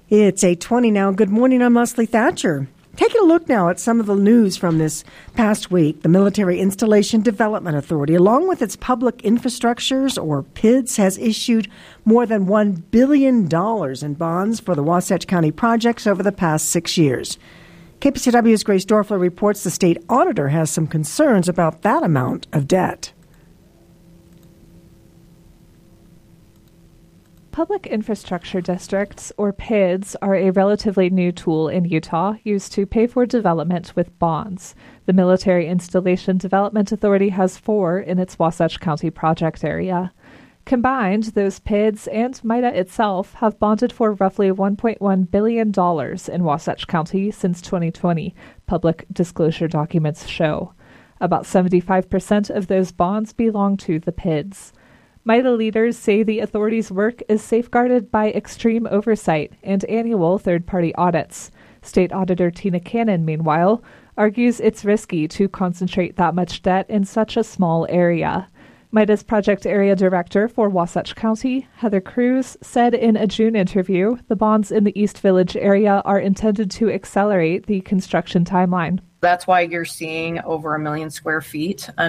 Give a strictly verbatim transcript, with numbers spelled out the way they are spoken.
It's eight twenty now. Good morning, I'm Leslie Thatcher. Taking a look now at some of the news from this past week, the Military Installation Development Authority, along with its public infrastructures, or P I D S, has issued more than one billion dollars in bonds for the Wasatch County projects over the past six years. K P C W's Grace Dorfler reports the state auditor has some concerns about that amount of debt. Public infrastructure districts, or P I Ds, are a relatively new tool in Utah used to pay for development with bonds. The Military Installation Development Authority has four in its Wasatch County project area. Combined, those P I Ds and MIDA itself have bonded for roughly one point one billion dollars in Wasatch County since twenty twenty, public disclosure documents show. About seventy-five percent of those bonds belong to the P I Ds. MIDA leaders say the authority's work is safeguarded by extreme oversight and annual third-party audits. State Auditor Tina Cannon, meanwhile, argues it's risky to concentrate that much debt in such a small area. MIDA's project area director for Wasatch County, Heather Cruz, said in a June interview the bonds in the East Village area are intended to accelerate the construction timeline. That's why you're seeing over a million square feet